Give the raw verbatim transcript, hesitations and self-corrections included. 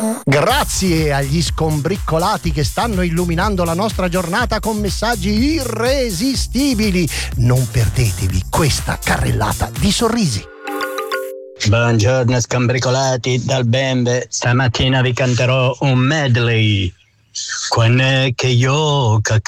Grazie agli scombriccolati che stanno illuminando la nostra giornata con messaggi irresistibili. Non perdetevi questa carrellata di sorrisi. Buongiorno scombricolati dal Bembe, stamattina vi canterò un medley. Quando è che io